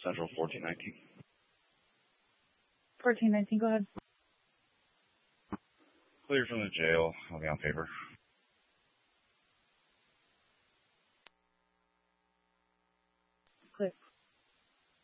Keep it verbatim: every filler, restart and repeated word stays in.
Central fourteen nineteen. fourteen nineteen, go ahead. Clear from the jail. I'll be on paper.